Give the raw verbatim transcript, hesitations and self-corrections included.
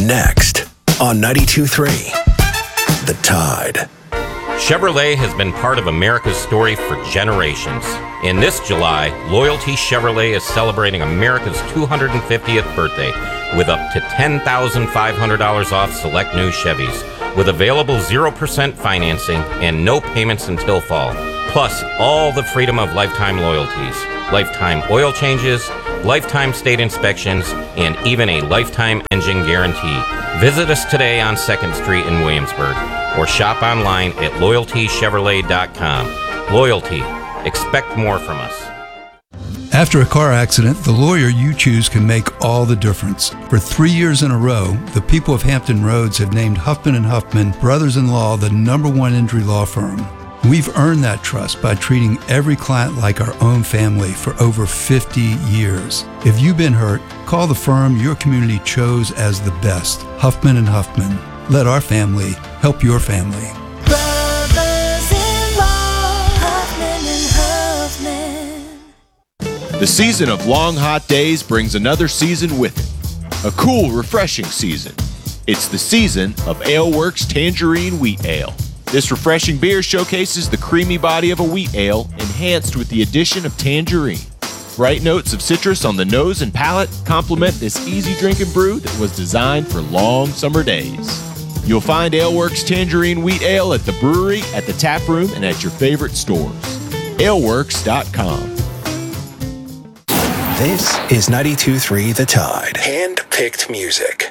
Next on ninety-two point three, The Tide. Chevrolet has been part of America's story for generations. In this July, Loyalty Chevrolet is celebrating America's two hundred fiftieth birthday with up to ten thousand five hundred dollars off select new Chevys, with available zero percent financing and no payments until fall. Plus, all the freedom of lifetime loyalties, lifetime oil changes, lifetime state inspections, and even a lifetime engine guarantee. Visit us today on second Street in Williamsburg or shop online at loyalty chevrolet dot com. Loyalty. Expect more from us. After a car accident, the lawyer you choose can make all the difference. For three years in a row, the people of Hampton Roads have named Huffman and Huffman, brothers-in-law, the number one injury law firm. We've earned that trust by treating every client like our own family for over fifty years. If you've been hurt, call the firm your community chose as the best, Huffman and Huffman. Let our family help your family. Brothers-in-law, Huffman and Huffman. The season of long, hot days brings another season with it. A cool, refreshing season. It's the season of AleWorks Tangerine Wheat Ale. This refreshing beer showcases the creamy body of a wheat ale, enhanced with the addition of tangerine. Bright notes of citrus on the nose and palate complement this easy drinking brew that was designed for long summer days. You'll find AleWorks Tangerine Wheat Ale at the brewery, at the tap room, and at your favorite stores. aleworks dot com. This is ninety-two point three The Tide. Hand-picked music.